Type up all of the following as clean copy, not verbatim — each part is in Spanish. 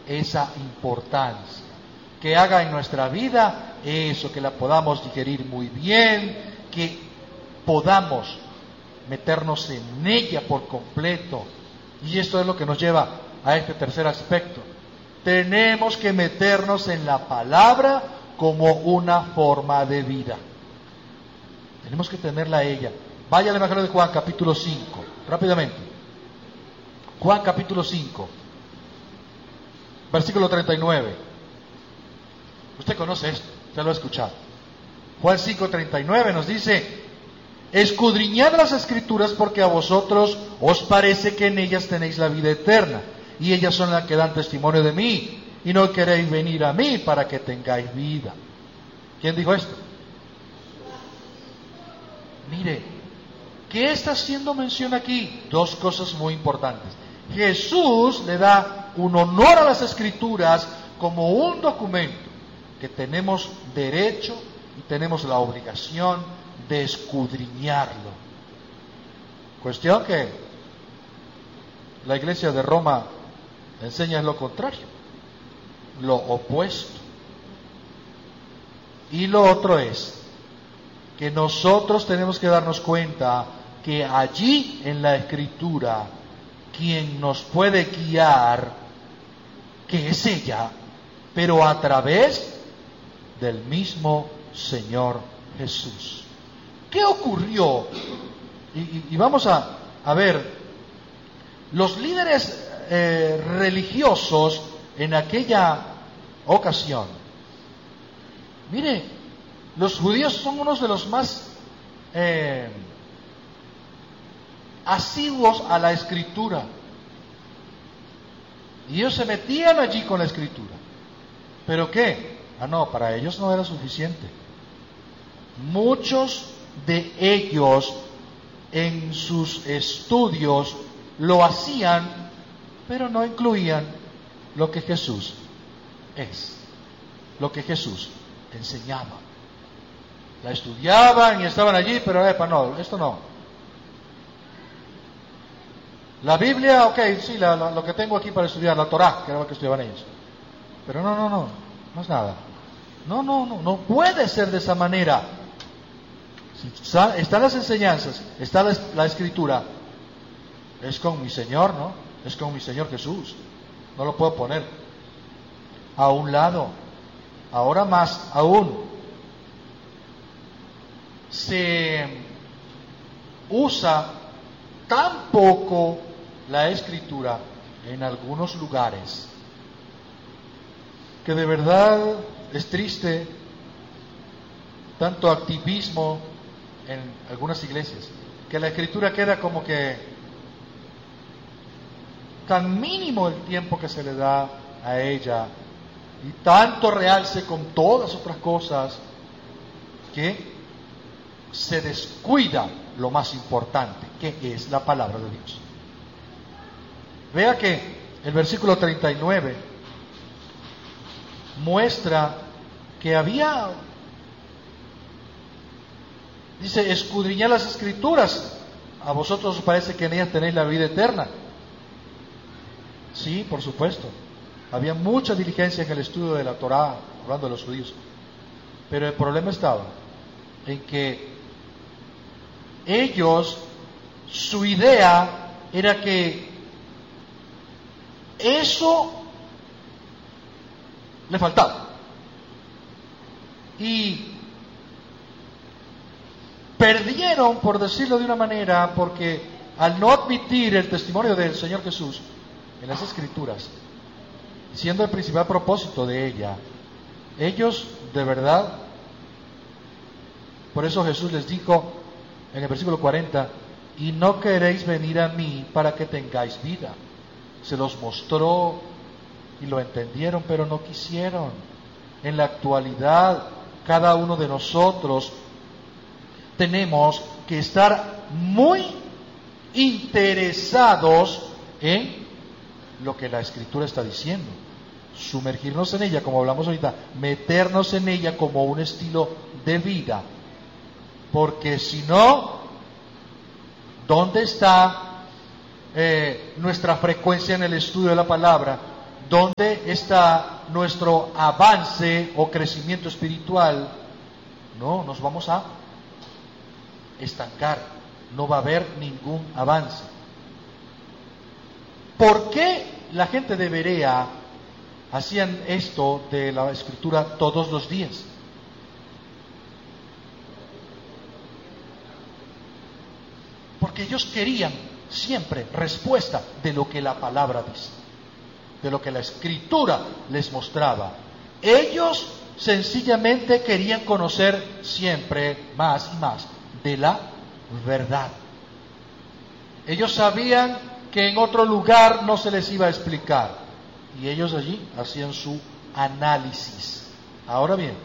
esa importancia, que haga en nuestra vida eso, que la podamos digerir muy bien, que podamos meternos en ella por completo. Y esto es lo que nos lleva a este tercer aspecto. Tenemos que meternos en la palabra como una forma de vida. Tenemos que tenerla a ella. Vaya al Evangelio de Juan, capítulo 5, rápidamente. Juan, capítulo 5, versículo 39. Usted conoce esto, ya lo ha escuchado. Juan 5:39 nos dice: escudriñad las Escrituras, porque a vosotros os parece que en ellas tenéis la vida eterna, y ellas son las que dan testimonio de mí, y no queréis venir a mí para que tengáis vida. ¿Quién dijo esto? Mire, ¿qué está haciendo mención aquí? Dos cosas muy importantes. Jesús le da un honor a las Escrituras como un documento que tenemos derecho y tenemos la obligación de escudriñarlo. Cuestión que la Iglesia de Roma enseña lo contrario, lo opuesto. Y lo otro es que nosotros tenemos que darnos cuenta que allí en la Escritura quien nos puede guiar, que es ella, pero a través del mismo Señor Jesús. ¿Qué ocurrió? Y vamos a ver, los líderes religiosos en aquella ocasión. Mire, los judíos son unos de los más asiduos a la Escritura. Y ellos se metían allí con la Escritura. ¿Pero qué? No, para ellos no era suficiente. Muchos de ellos en sus estudios lo hacían, pero no incluían lo que Jesús es, lo que Jesús enseñaba. La estudiaban y estaban allí, pero no, esto no. La Biblia, ok, sí, lo que tengo aquí para estudiar, la Torá, que era lo que estudiaban ellos. Pero no es nada. No puede ser de esa manera. Si están las enseñanzas, está la Escritura, es con mi Señor, ¿no? Es con mi Señor Jesús. No lo puedo poner a un lado. Ahora más aún, se usa tan poco la Escritura en algunos lugares que de verdad es triste tanto activismo en algunas iglesias, que la Escritura queda como que tan mínimo el tiempo que se le da a ella y tanto realce con todas otras cosas que se descuida lo más importante, que es la palabra de Dios. Vea que el versículo 39 muestra que había, dice, escudriñad las Escrituras, a vosotros os parece que en ellas tenéis la vida eterna. Sí, por supuesto, había mucha diligencia en el estudio de la Torá, hablando de los judíos, pero el problema estaba en que ellos, su idea era que eso le faltaba. Y perdieron, por decirlo de una manera, porque al no admitir el testimonio del Señor Jesús en las Escrituras, siendo el principal propósito de ella, ellos de verdad, por eso Jesús les dijo en el versículo 40, y no queréis venir a mí para que tengáis vida. Se los mostró y lo entendieron, pero no quisieron. En la actualidad, cada uno de nosotros tenemos que estar muy interesados en lo que la Escritura está diciendo, sumergirnos en ella, como hablamos ahorita, meternos en ella como un estilo de vida, porque si no, ¿dónde está nuestra frecuencia en el estudio de la palabra? ¿dónde está nuestro avance o crecimiento espiritual? No, nos vamos a estancar, no va a haber ningún avance. ¿Por qué la gente de Berea hacían esto de la Escritura todos los días? Porque ellos querían siempre respuesta de lo que la palabra dice, de lo que la Escritura les mostraba. Ellos sencillamente querían conocer siempre más y más de la verdad. Ellos sabían que en otro lugar no se les iba a explicar, y ellos allí hacían su análisis. Ahora bien,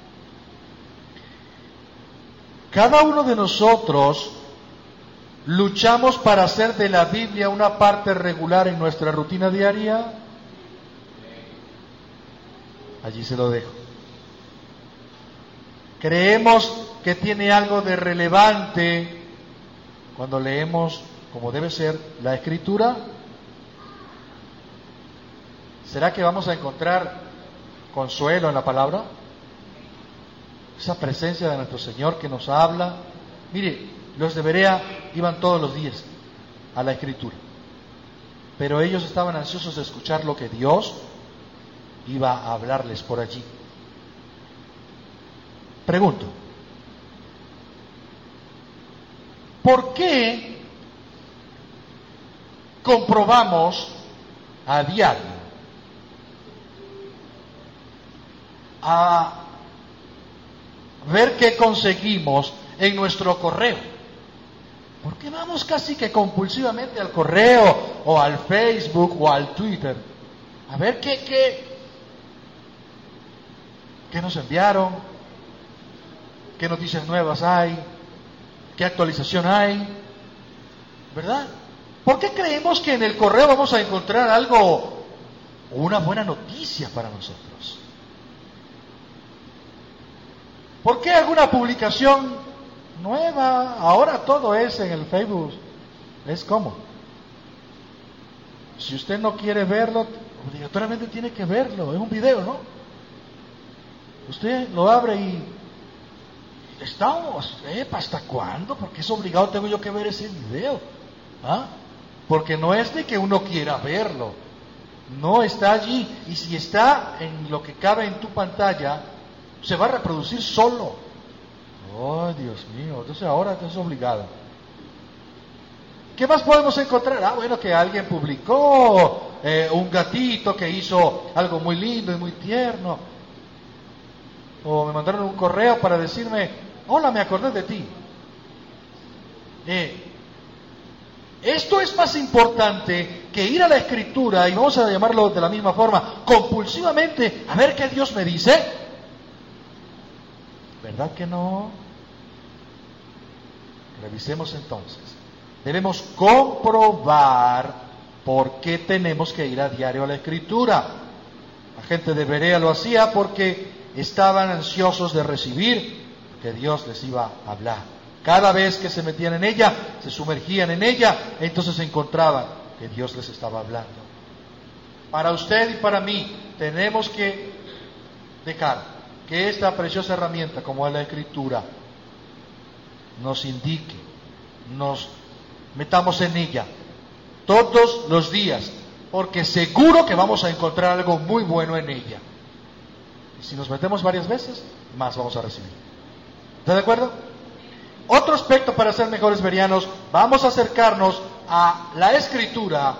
cada uno de nosotros luchamos para hacer de la Biblia una parte regular en nuestra rutina diaria. Allí se lo dejo. Creemos que tiene algo de relevante cuando leemos, como debe ser, la Escritura. ¿Será que vamos a encontrar consuelo en la palabra? Esa presencia de nuestro Señor que nos habla. Mire, los de Berea iban todos los días a la Escritura, pero ellos estaban ansiosos de escuchar lo que Dios iba a hablarles por allí. Pregunto, ¿por qué comprobamos a diario a ver qué conseguimos en nuestro correo? ¿Por qué vamos casi que compulsivamente al correo o al Facebook o al Twitter a ver qué nos enviaron, qué noticias nuevas hay, qué actualización hay, ¿verdad? ¿Por qué creemos que en el correo vamos a encontrar algo o una buena noticia para nosotros? ¿Por qué alguna publicación nueva? Ahora todo es en el Facebook. Es como, si usted no quiere verlo, obligatoriamente tiene que verlo. Es un video, ¿no? Usted lo abre y estamos, ¿hasta cuándo? Porque es obligado, tengo yo que ver ese video. ¿Ah? Porque no es de que uno quiera verlo, no está allí. Y si está en lo que cabe en tu pantalla, se va a reproducir solo. Oh, Dios mío, entonces ahora es obligado. ¿Qué más podemos encontrar? Bueno, que alguien publicó un gatito que hizo algo muy lindo y muy tierno. O me mandaron un correo para decirme, hola, me acordé de ti. Esto es más importante que ir a la Escritura, y vamos a llamarlo de la misma forma, compulsivamente, a ver qué Dios me dice. ¿Verdad que no? Revisemos entonces. Debemos comprobar por qué tenemos que ir a diario a la Escritura. La gente de Berea lo hacía porque estaban ansiosos de recibir que Dios les iba a hablar. Cada vez que se metían en ella, se sumergían en ella, entonces se encontraban que Dios les estaba hablando. Para usted y para mí tenemos que dejar que esta preciosa herramienta, como es la Escritura, nos indique, nos metamos en ella todos los días, porque seguro que vamos a encontrar algo muy bueno en ella. Y si nos metemos varias veces, más vamos a recibir. ¿Está de acuerdo? Otro aspecto para ser mejores bereanos, vamos a acercarnos a la Escritura,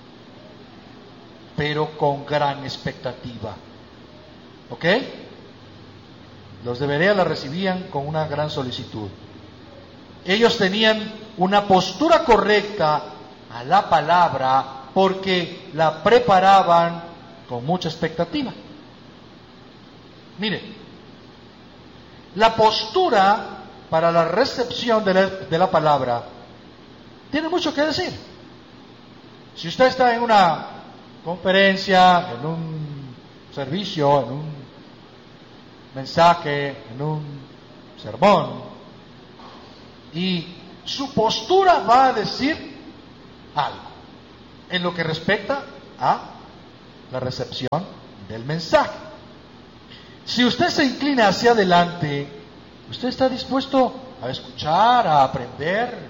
pero con gran expectativa. ¿Ok? Los de Berea la recibían con una gran solicitud. Ellos tenían una postura correcta a la palabra porque la preparaban con mucha expectativa. Mire, la postura para la recepción de la palabra tiene mucho que decir. Si usted está en una conferencia, en un servicio, en un mensaje, en un sermón, y su postura va a decir algo en lo que respecta a la recepción del mensaje. Si usted se inclina hacia adelante, usted está dispuesto a escuchar, a aprender.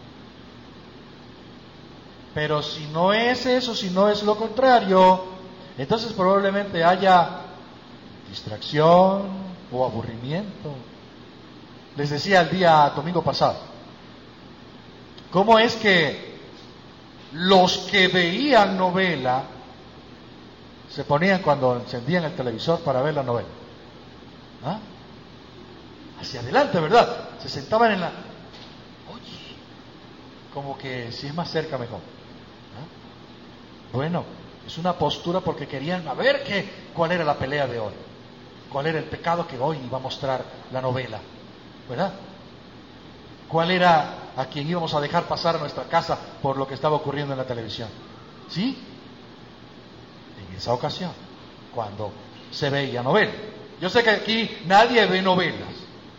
Pero si no es eso, si no es lo contrario, entonces probablemente haya distracción o aburrimiento. Les decía el día domingo pasado, ¿cómo es que los que veían novela se ponían cuando encendían el televisor para ver la novela? ¿Ah? Hacia adelante, ¿verdad? Se sentaban en la... Oye, como que si es más cerca mejor. ¿Ah? Bueno, es una postura porque querían ver cuál era la pelea de hoy, cuál era el pecado que hoy iba a mostrar la novela, ¿verdad? ¿Cuál era a quien íbamos a dejar pasar a nuestra casa por lo que estaba ocurriendo en la televisión? ¿Sí? En esa ocasión, cuando se veía novela. Yo sé que aquí nadie ve novelas.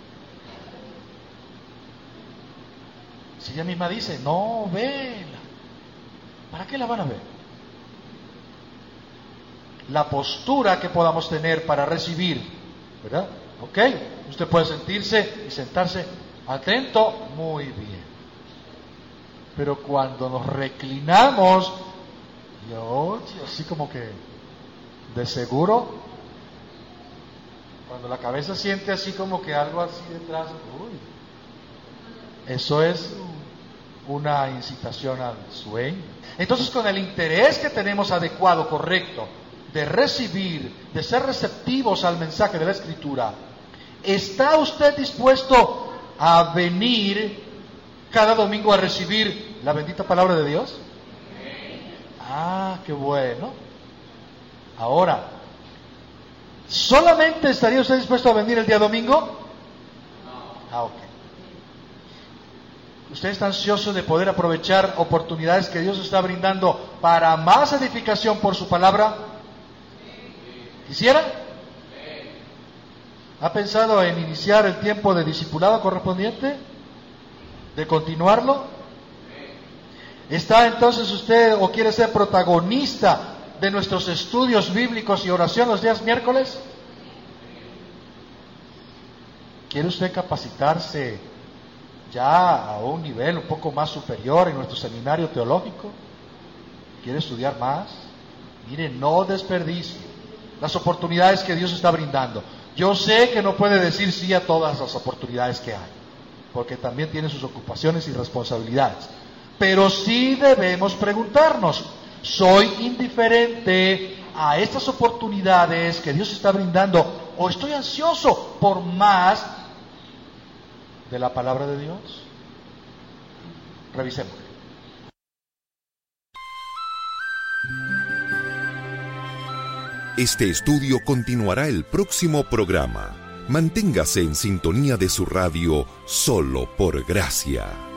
Si ella misma dice, novela, ¿para qué la van a ver? La postura que podamos tener para recibir, ¿verdad? Ok, usted puede sentirse y sentarse atento, muy bien. Pero cuando nos reclinamos, yo así como que, de seguro, cuando la cabeza siente así como que algo así detrás, eso es una incitación al sueño. Entonces, con el interés que tenemos adecuado, correcto, de recibir, de ser receptivos al mensaje de la Escritura, ¿está usted dispuesto a venir cada domingo a recibir la bendita palabra de Dios? Ah, qué bueno. Ahora, ¿solamente estaría usted dispuesto a venir el día domingo? Ah, ok. ¿Usted está ansioso de poder aprovechar oportunidades que Dios está brindando para más edificación por su palabra? ¿Quisiera? ¿Ha pensado en iniciar el tiempo de discipulado correspondiente? ¿De continuarlo? ¿Está entonces usted o quiere ser protagonista de nuestros estudios bíblicos y oración los días miércoles? ¿Quiere usted capacitarse ya a un nivel un poco más superior en nuestro seminario teológico? ¿Quiere estudiar más? Mire, no desperdicie las oportunidades que Dios está brindando. Yo sé que no puede decir sí a todas las oportunidades que hay, porque también tiene sus ocupaciones y responsabilidades. Pero sí debemos preguntarnos, ¿soy indiferente a estas oportunidades que Dios está brindando o estoy ansioso por más de la palabra de Dios? Revisemos. Este estudio continuará el próximo programa. Manténgase en sintonía de su radio Solo por Gracia.